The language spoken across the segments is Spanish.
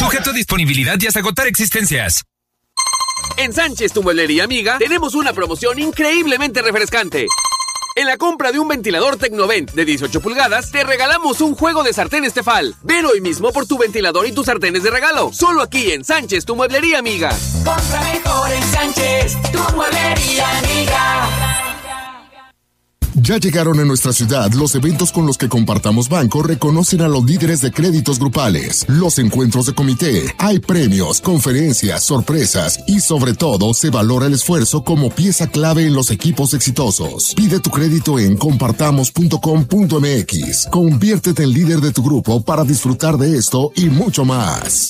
Sujeto a disponibilidad y hasta agotar existencias. En Sánchez, tu mueblería amiga, tenemos una promoción increíblemente refrescante. En la compra de un ventilador Tecnovent de 18 pulgadas, te regalamos un juego de sartenes Tefal. Ven hoy mismo por tu ventilador y tus sartenes de regalo. Solo aquí en Sánchez, tu mueblería amiga. Compra mejor en Sánchez, tu mueblería amiga. Ya llegaron a nuestra ciudad los eventos con los que Compartamos Banco reconocen a los líderes de créditos grupales, los encuentros de comité, hay premios, conferencias, sorpresas y sobre todo se valora el esfuerzo como pieza clave en los equipos exitosos. Pide tu crédito en compartamos.com.mx. Conviértete en líder de tu grupo para disfrutar de esto y mucho más.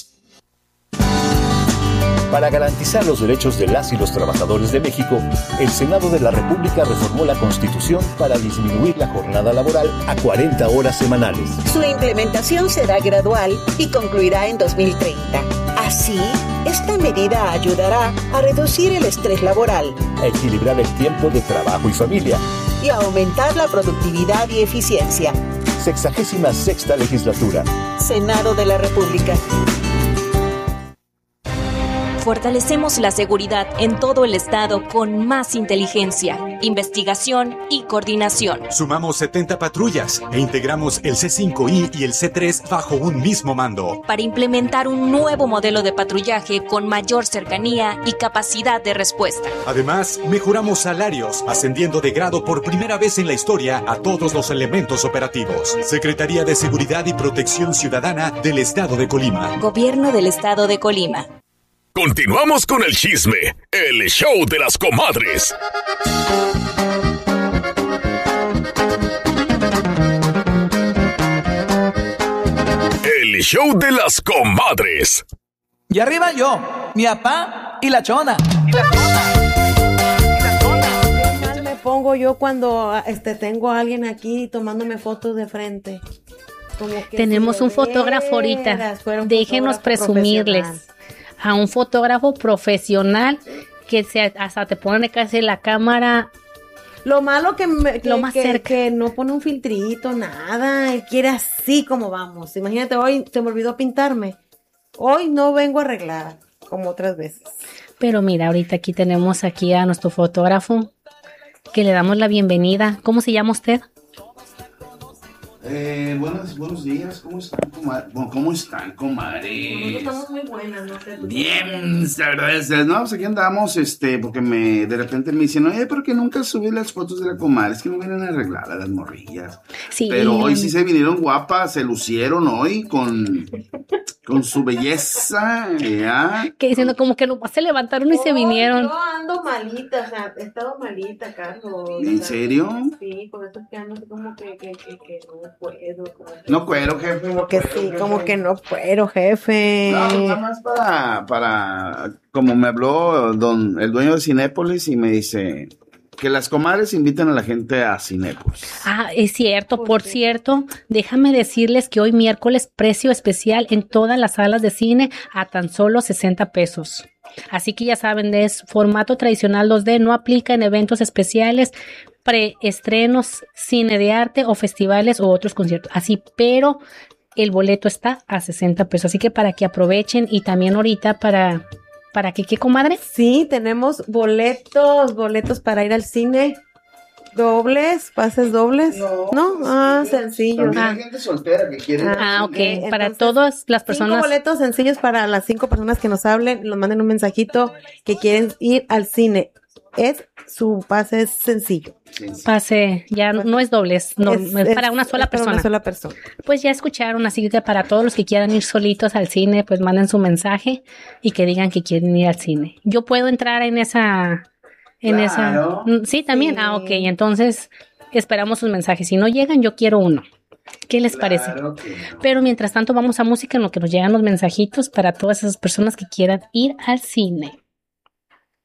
Para garantizar los derechos de las y los trabajadores de México, el Senado de la República reformó la Constitución para disminuir la jornada laboral a 40 horas semanales. Su implementación será gradual y concluirá en 2030. Así, esta medida ayudará a reducir el estrés laboral, a equilibrar el tiempo de trabajo y familia y a aumentar la productividad y eficiencia. 66ª legislatura. Senado de la República. Fortalecemos la seguridad en todo el estado con más inteligencia, investigación y coordinación. Sumamos 70 patrullas e integramos el C5I y el C3 bajo un mismo mando. Para implementar un nuevo modelo de patrullaje con mayor cercanía y capacidad de respuesta. Además, mejoramos salarios, ascendiendo de grado por primera vez en la historia a todos los elementos operativos. Secretaría de Seguridad y Protección Ciudadana del Estado de Colima. Gobierno del Estado de Colima. Continuamos con el chisme, el show de las comadres. El show de las comadres. Y arriba yo, mi papá y la chona. Qué mal me pongo yo cuando tengo a alguien aquí tomándome fotos de frente. Como que tenemos si un fotógrafo ahorita. Déjenos presumirles a un fotógrafo profesional que hasta te pone casi la cámara. Lo malo lo más cerca. Que no pone un filtrito, nada. Él quiere así como vamos. Imagínate, hoy se me olvidó pintarme. Hoy no vengo arreglada como otras veces. Pero mira, ahorita aquí tenemos aquí a nuestro fotógrafo que le damos la bienvenida. ¿Cómo se llama usted? Buenos días, ¿cómo están, comadres? ¿Cómo están, comadres? Estamos muy buenas, ¿no? Bien, gracias. No, pues aquí andamos, porque de repente me dicen, oye, ¿por qué nunca subí las fotos de la comadre? Es que no vienen arregladas las morrillas. Sí. Pero hoy sí se vinieron guapas, se lucieron hoy con su belleza, ¿ya? Que diciendo como que nomás se levantaron y se vinieron. Yo ando malita, o sea, he estado malita, Carlos. ¿En serio? Sí, por eso es que ando como que no puedo. No puedo, jefe. Como que sí, como que no puedo, jefe. No, nada más para como me habló el dueño de Cinépolis y me dice que las comadres invitan a la gente a Cinépolis. Ah, es cierto. Por cierto, déjame decirles que hoy miércoles precio especial en todas las salas de cine a tan solo 60 pesos. Así que ya saben, es formato tradicional 2D, no aplica en eventos especiales, preestrenos, cine de arte o festivales o otros conciertos. Así, pero el boleto está a 60 pesos. Así que para que aprovechen y también ahorita ¿para qué, comadre? Sí, tenemos boletos para ir al cine. ¿Dobles? ¿Pases dobles? No. Sencillo. Hay gente soltera que quiere. Ok. Entonces, para todas las personas. 5 boletos sencillos para las 5 personas que nos hablen, nos manden un mensajito que quieren ir al cine. Su pase es sencillo. Pase, ya no es dobles, es para una sola persona. Una sola persona. Pues ya escucharon, así que para todos los que quieran ir solitos al cine, pues manden su mensaje y que digan que quieren ir al cine. Yo puedo entrar en esa. Sí, también. Sí. Ok, entonces esperamos sus mensajes. Si no llegan, yo quiero uno. ¿Qué les parece? Pero mientras tanto vamos a música en lo que nos llegan los mensajitos para todas esas personas que quieran ir al cine.